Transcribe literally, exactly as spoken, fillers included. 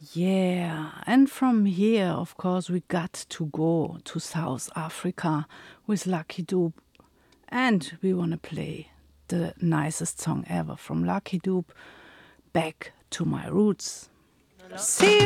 Yeah, and from here, of course, we got to go to South Africa with Lucky Dube. And we want to play the nicest song ever from Lucky Dube, Back to My Roots. See you